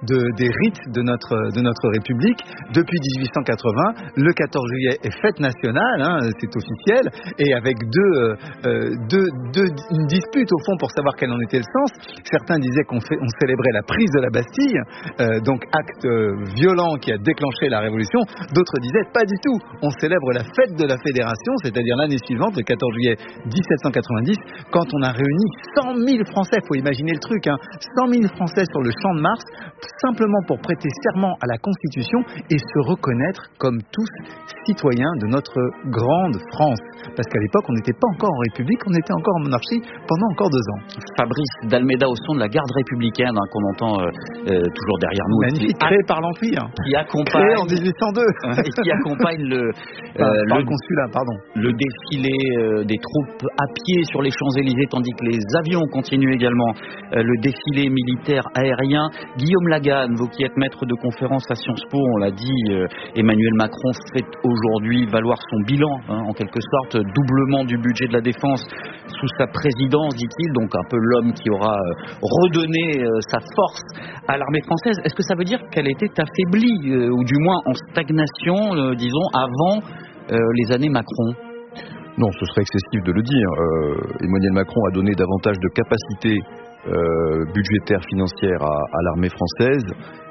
des rites de notre République. Depuis 1880, le 14 juillet est fête nationale, c'est officiel, et avec une dispute au fond pour savoir quel en était le sens. Certains disaient qu'on célébrait la prise de la Bastille, donc acte violent qui a déclenché la Révolution. D'autres disaient pas du tout, on célèbre la fête de la Fédération, c'est-à-dire l'année suivante, le 14 juillet 1790, quand on a réuni 100 000 Français, il faut imaginer le truc, 100 000 Français sur le champ de Mars, simplement pour prêter serment à la Constitution et se reconnaître comme tous citoyens de notre grande France. Parce qu'à l'époque, on n'était pas encore en République, on était encore en monarchie pendant encore 2 ans. Fabrice d'Almeida au son de la garde républicaine qu'on entend toujours derrière nous. Magnifique, créé par l'Empire. Qui accompagne, créé en 1802. Et qui accompagne le consulat, le défilé des troupes à pied sur les Champs-Élysées, tandis que les avions continuent également le défilé militaire aérien. Guillaume Lagarde, vous qui êtes maître de conférence à Sciences Po, on l'a dit, Emmanuel Macron fait aujourd'hui valoir son bilan, en quelque sorte, doublement du budget de la défense sous sa présidence, dit-il, donc un peu l'homme qui aura redonné sa force à l'armée française. Est-ce que ça veut dire qu'elle était affaiblie, ou du moins en stagnation, disons, avant les années Macron ? Non, ce serait excessif de le dire. Emmanuel Macron a donné davantage de capacité budgétaire, financière à l'armée française.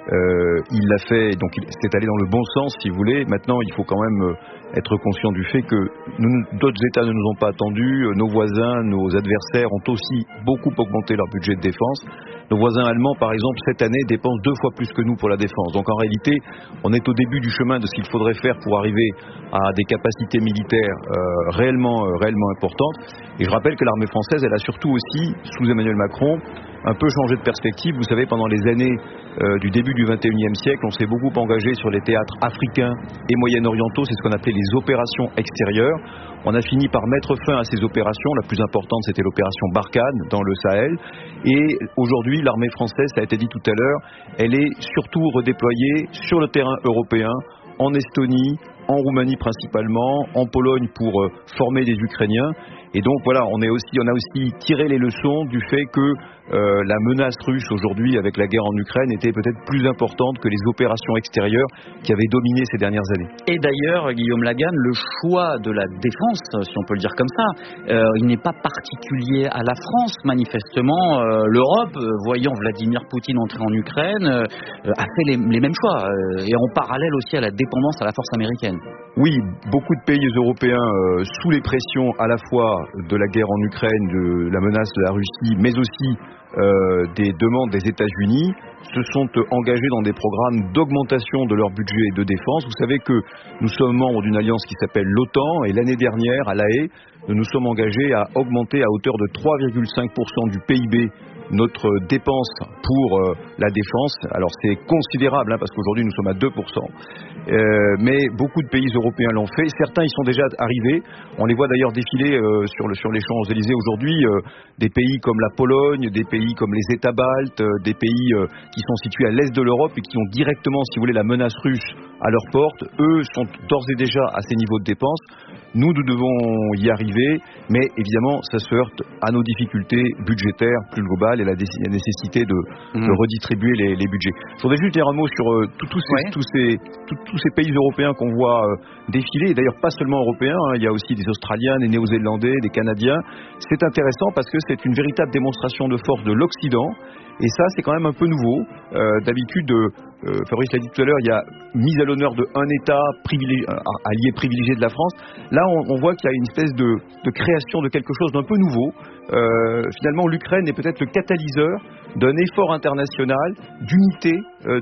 Il l'a fait, donc c'est allé dans le bon sens, si vous voulez. Maintenant, il faut quand même être conscient du fait que d'autres États ne nous ont pas attendus. Nos voisins, nos adversaires ont aussi beaucoup augmenté leur budget de défense. Nos voisins allemands, par exemple, cette année, dépensent 2 fois plus que nous pour la défense. Donc en réalité, on est au début du chemin de ce qu'il faudrait faire pour arriver à des capacités militaires réellement importantes. Et je rappelle que l'armée française, elle a surtout aussi, sous Emmanuel Macron, un peu changé de perspective. Vous savez, pendant les années du début du XXIe siècle, on s'est beaucoup engagé sur les théâtres africains et moyen-orientaux. C'est ce qu'on appelait les opérations extérieures. On a fini par mettre fin à ces opérations. La plus importante, c'était l'opération Barkhane dans le Sahel. Et aujourd'hui, l'armée française, ça a été dit tout à l'heure, elle est surtout redéployée sur le terrain européen, en Estonie, en Roumanie principalement, en Pologne pour former des Ukrainiens. Et donc voilà, on a aussi tiré les leçons du fait que la menace russe aujourd'hui avec la guerre en Ukraine était peut-être plus importante que les opérations extérieures qui avaient dominé ces dernières années. Et d'ailleurs, Guillaume Lagarde, le choix de la défense, si on peut le dire comme ça, il n'est pas particulier à la France, manifestement. L'Europe, voyant Vladimir Poutine entrer en Ukraine, a fait les mêmes choix, et en parallèle aussi à la dépendance à la force américaine. Oui, beaucoup de pays européens, sous les pressions à la fois de la guerre en Ukraine, de la menace de la Russie, mais aussi des demandes des États-Unis, se sont engagés dans des programmes d'augmentation de leur budget de défense. Vous savez que nous sommes membres d'une alliance qui s'appelle l'OTAN, et l'année dernière, à La Haye, nous nous sommes engagés à augmenter à hauteur de 3,5% du PIB notre dépense pour la défense. Alors c'est considérable, parce qu'aujourd'hui nous sommes à 2%. Mais beaucoup de pays européens l'ont fait. Certains y sont déjà arrivés. On les voit d'ailleurs défiler sur les Champs-Élysées aujourd'hui. Des pays comme la Pologne, des pays comme les États baltes, des pays qui sont situés à l'est de l'Europe et qui ont directement, si vous voulez, la menace russe à leur porte. Eux sont d'ores et déjà à ces niveaux de dépenses. Nous devons y arriver, mais évidemment, ça se heurte à nos difficultés budgétaires plus globales et la nécessité de redistribuer les budgets. Je voudrais juste dire un mot sur tous ces pays européens qu'on voit défiler, et d'ailleurs pas seulement européens, il y a aussi des Australiens, des Néo-Zélandais, des Canadiens. C'est intéressant parce que c'est une véritable démonstration de force de l'Occident. Et ça, c'est quand même un peu nouveau. D'habitude, Fabrice l'a dit tout à l'heure, il y a mise à l'honneur d'un État allié privilégié de la France. Là, on voit qu'il y a une espèce de création de quelque chose d'un peu nouveau. Finalement, l'Ukraine est peut-être le catalyseur d'un effort international d'unité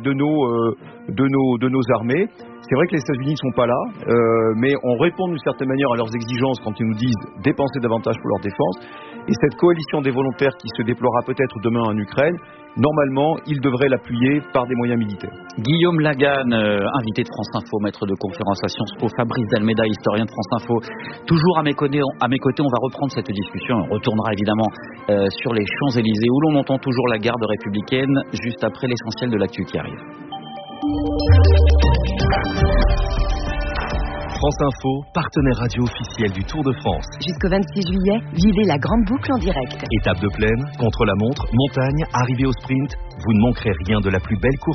de nos armées. C'est vrai que les États-Unis ne sont pas là, mais on répond d'une certaine manière à leurs exigences quand ils nous disent dépenser davantage pour leur défense. Et cette coalition des volontaires qui se déploiera peut-être demain en Ukraine, normalement, ils devraient l'appuyer par des moyens militaires. Guillaume Lagarde, invité de France Info, maître de conférence à Sciences Po, Fabrice d'Almeida, historien de France Info, toujours à mes côtés, on va reprendre cette discussion. On retournera évidemment sur les Champs-Élysées où l'on entend toujours la garde républicaine juste après l'essentiel de l'actu qui arrive. France Info, partenaire radio officiel du Tour de France. Jusqu'au 26 juillet, vivez la grande boucle en direct. Étape de plaine, contre-la-montre, montagne, arrivée au sprint, vous ne manquerez rien de la plus belle course